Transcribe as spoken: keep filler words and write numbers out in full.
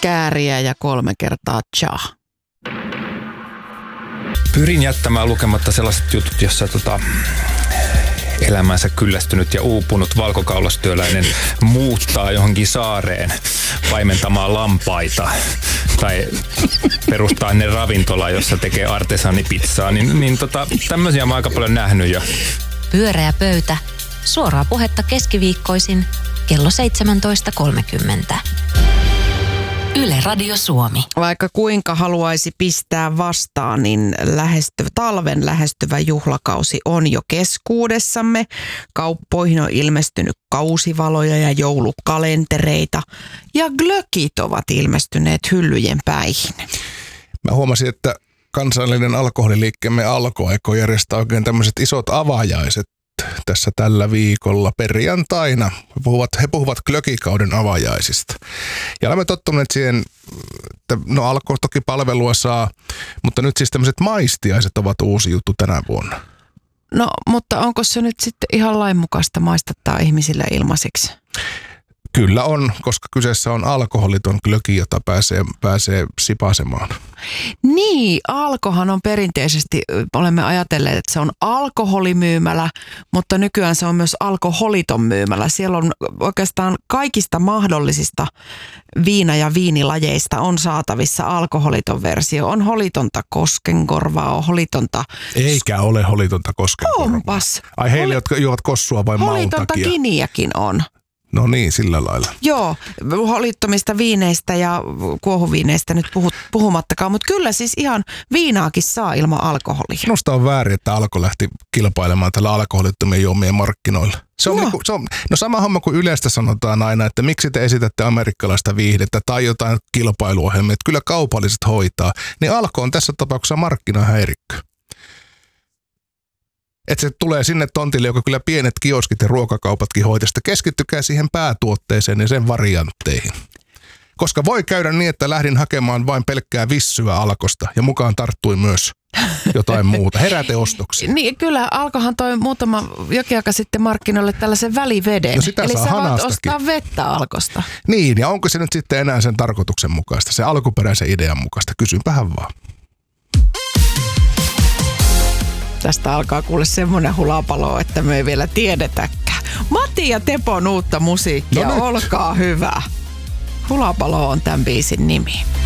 kääriä ja kolme kertaa cha. Pyrin jättämään lukematta sellaiset jutut, jossa tota, elämänsä kyllästynyt ja uupunut valkokaulastyöläinen muuttaa johonkin saareen paimentamaan lampaita tai perustaa ne ravintola, jossa tekee artesaanipizzaa, niin, niin tota, tämmöisiä mä oon aika paljon nähnyt jo. Pyöreä pöytä. Suoraa puhetta keskiviikkoisin kello seitsemäntoista kolmekymmentä. Yle Radio Suomi. Vaikka kuinka haluaisi pistää vastaan, niin lähestyvä, talven lähestyvä juhlakausi on jo keskuudessamme. Kauppoihin on ilmestynyt kausivaloja ja joulukalentereita ja glökit ovat ilmestyneet hyllyjen päihin. Mä huomasin, että kansallinen alkoholiliikkeemme Alko aikoo järjestää oikein tämmöiset isot avajaiset tässä tällä viikolla perjantaina. He puhuvat, he puhuvat glögikauden avajaisista. Ja olemme tottuneet siihen, että no Alko toki palvelua saa, mutta nyt siis tämmöiset maistiaiset ovat uusi juttu tänä vuonna. No, mutta onko se nyt sitten ihan lainmukaista maistattaa ihmisille ilmaiseksi? Kyllä on, koska kyseessä on alkoholiton glögi, jota pääsee, pääsee sipasemaan. Niin, Alkohan on perinteisesti, olemme ajatelleet, että se on alkoholimyymälä, mutta nykyään se on myös alkoholiton myymälä. Siellä on oikeastaan kaikista mahdollisista viina- ja viinilajeista on saatavissa alkoholiton versio. On holitonta koskenkorvaa, on holitonta... Eikä ole holitonta koskenkorvaa. Onpas. Ai heille, Hol... jotka juovat kossua vai maun takia. Holitonta giniäkin on. No niin, sillä lailla. Joo, holittomista viineistä ja kuohuviineistä nyt puhut, puhumattakaan, mutta kyllä siis ihan viinaakin saa ilman alkoholia. Minusta on väärin, että Alko lähti kilpailemaan tällä alkoholittomien juomien markkinoilla. Se on, no. Niinku, se on no sama homma kuin yleistä sanotaan aina, että miksi te esitätte amerikkalaista viihdettä tai jotain kilpailuohjelmia, että kyllä kaupalliset hoitaa, niin Alko on tässä tapauksessa markkinahäirikkö. Että se tulee sinne tontille, joka kyllä pienet kioskit ja ruokakaupatkin hoitaa. Keskittykää siihen päätuotteeseen ja sen variantteihin. Koska voi käydä niin, että lähdin hakemaan vain pelkkää vissyä Alkosta ja mukaan tarttui myös jotain muuta. Heräteostoksia. Niin, kyllä Alkohan toi muutama jokin aika sitten markkinoille tällaisen väliveden. No sitä Eli saa sä voit hanastakin ostaa vettä Alkosta. Niin, ja onko se nyt sitten enää sen tarkoituksen mukaista, se alkuperäisen idean mukaista? Kysynpähän vaan. Tästä alkaa kuule semmoinen hulapalo, että me ei vielä tiedetäkään. Matti ja Tepon uutta musiikkia, no olkaa hyvä. Hulapalo on tämän biisin nimi.